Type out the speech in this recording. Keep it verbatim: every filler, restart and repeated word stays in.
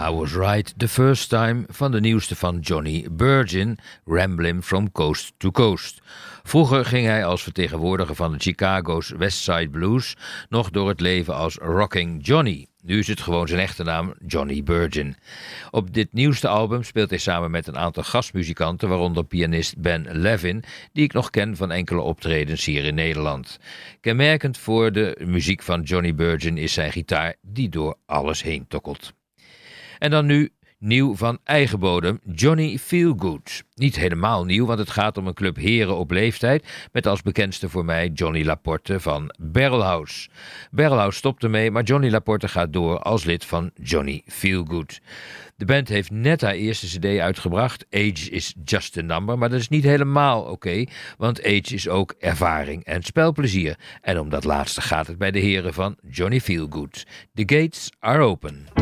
I Was Right the First Time van de nieuwste van Johnny Burgin, Ramblin' From Coast to Coast. Vroeger ging hij als vertegenwoordiger van de Chicago's West Side Blues nog door het leven als Rocking Johnny. Nu is het gewoon zijn echte naam, Johnny Burgin. Op dit nieuwste album speelt hij samen met een aantal gastmuzikanten, waaronder pianist Ben Levin, die ik nog ken van enkele optredens hier in Nederland. Kenmerkend voor de muziek van Johnny Burgin is zijn gitaar die door alles heen tokkelt. En dan nu nieuw van eigen bodem, Johnny Feelgood. Niet helemaal nieuw, want het gaat om een club heren op leeftijd, met als bekendste voor mij Johnny Laporte van Barrelhouse. Barrelhouse stopt ermee, maar Johnny Laporte gaat door als lid van Johnny Feelgood. De band heeft net haar eerste cd uitgebracht, Age is Just a Number, maar dat is niet helemaal oké, okay, want age is ook ervaring en spelplezier. En om dat laatste gaat het bij de heren van Johnny Feelgood. The gates are open.